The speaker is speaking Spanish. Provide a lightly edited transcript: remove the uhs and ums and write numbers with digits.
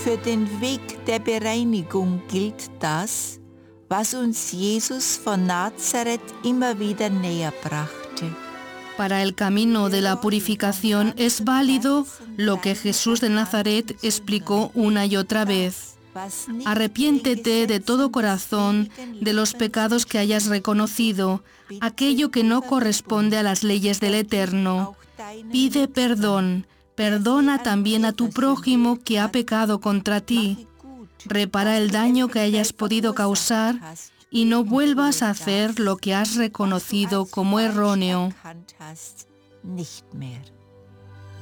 Für den Weg der Bereinigung gilt das, was uns Jesus von Nazareth immer wieder näher brachte. Para el camino de la purificación es válido lo que Jesús de Nazaret explicó una y otra vez. Arrepiéntete de todo corazón de los pecados que hayas reconocido, aquello que no corresponde a las leyes del Eterno. Pide perdón, perdona también a tu prójimo que ha pecado contra ti. Repara el daño que hayas podido causar y no vuelvas a hacer lo que has reconocido como erróneo.